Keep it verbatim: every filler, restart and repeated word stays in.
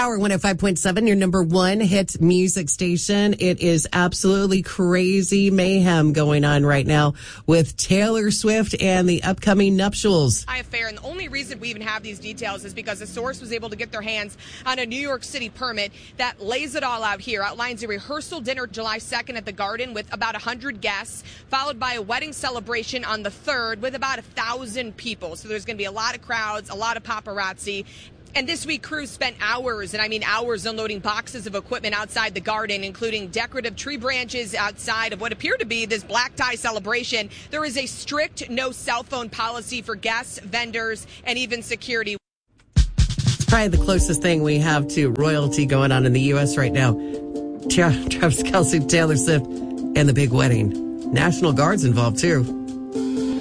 Power one oh five point seven, your number one hit music station. It is absolutely crazy mayhem going on right now with Taylor Swift and the upcoming nuptials. I affair, and the only reason we even have these details is because a source was able to get their hands on a New York City permit that lays it all out here, outlines a rehearsal dinner July second at the Garden with about one hundred guests, followed by a wedding celebration on the third with about one thousand people. So there's going to be a lot of crowds, a lot of paparazzi. And this week, crews spent hours, and I mean hours, unloading boxes of equipment outside the Garden, including decorative tree branches outside of what appeared to be this black tie celebration. There is a strict no cell phone policy for guests, vendors, and even security. It's probably the closest thing we have to royalty going on in the U S right now. Tra- Travis Kelce, Taylor Swift, and the big wedding. National Guard's involved, too.